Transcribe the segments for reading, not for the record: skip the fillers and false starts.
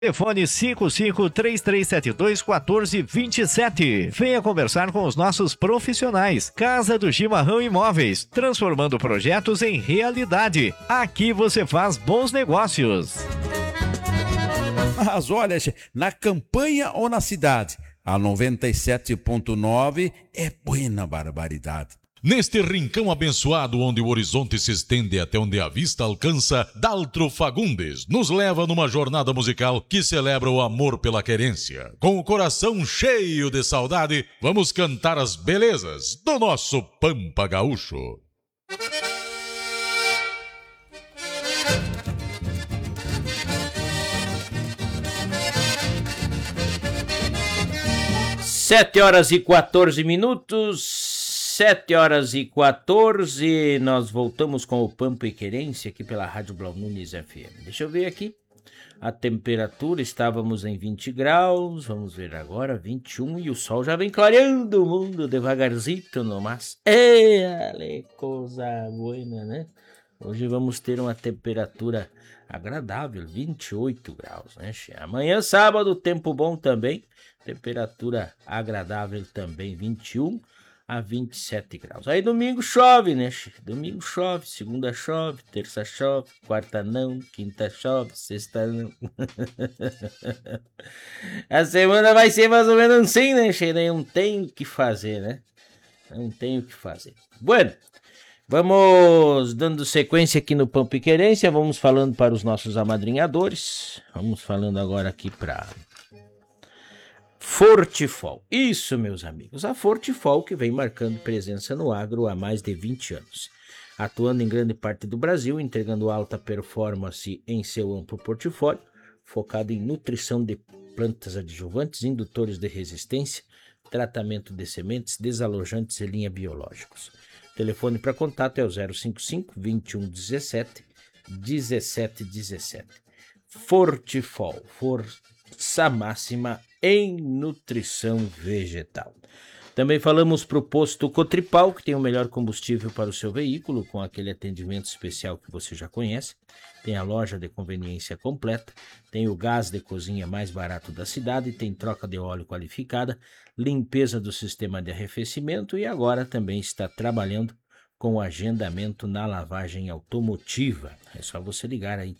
Telefone 55-3372-1427. Venha conversar com os nossos profissionais. Casa do Chimarrão Imóveis, transformando projetos em realidade. Aqui você faz bons negócios. Mas olha, na campanha ou na cidade, a 97.9 é buena barbaridade. Neste rincão abençoado onde o horizonte se estende até onde a vista alcança, Daltro Fagundes nos leva numa jornada musical que celebra o amor pela querência. Com o coração cheio de saudade, vamos cantar as belezas do nosso Pampa Gaúcho. Sete horas e 14 minutos. 7h14, nós voltamos com o Pampa e Querência aqui pela Rádio Blau Nunes FM. Deixa eu ver aqui, a temperatura, estávamos em 20 graus, vamos ver agora, 21, e o sol já vem clareando o mundo devagarzito, mas é coisa boa, né? Hoje vamos ter uma temperatura agradável, 28 graus, né? Amanhã, sábado, tempo bom também, temperatura agradável também, 21 a 27 graus. Aí domingo chove, né? Domingo chove, segunda chove, terça chove, quarta não, quinta chove, sexta não. A semana vai ser mais ou menos assim, né? Não tem o que fazer, né? Não tem o que fazer. Bueno, vamos dando sequência aqui no Pampa e Querência, vamos falando para os nossos amadrinhadores. Vamos falando agora aqui para Fortifol. Isso, meus amigos, a Fortifol que vem marcando presença no agro há mais de 20 anos. Atuando em grande parte do Brasil, entregando alta performance em seu amplo portfólio, focado em nutrição de plantas adjuvantes, indutores de resistência, tratamento de sementes, desalojantes e linha biológicos. Telefone para contato é o 055 2117 1717. Fortifol, força máxima em nutrição vegetal. Também falamos para o posto Cotripal, que tem o melhor combustível para o seu veículo, com aquele atendimento especial que você já conhece. Tem a loja de conveniência completa, tem o gás de cozinha mais barato da cidade, tem troca de óleo qualificada, limpeza do sistema de arrefecimento e agora também está trabalhando com agendamento na lavagem automotiva. É só você ligar aí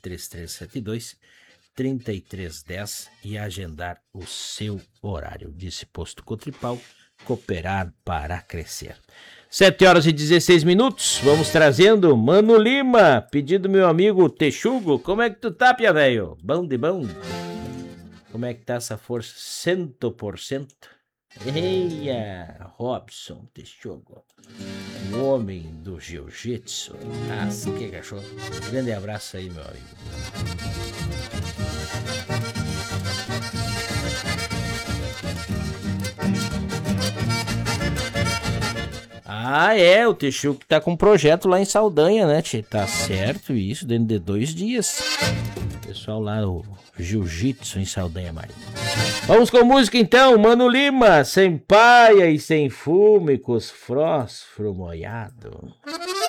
3310 e agendar o seu horário. Disse Posto Cotripal, cooperar para crescer. 7h16, vamos trazendo Mano Lima, pedido do meu amigo Texugo. Como é que tu tá, pia velho? Bom de bom? Como é que tá essa força? 100%? Eia, Robson Texugo, o homem do jiu-jitsu. Nossa, que cachorro. Grande abraço aí, meu amigo. Ah, é, o Texugo que tá com um projeto lá em Saldanha, né, tchê? Tá certo isso, dentro de 2 dias. Pessoal lá, o jiu-jitsu em Saldanha, Maria. Vamos com música então, Mano Lima, sem paia e sem fume, com os fósforo molhado.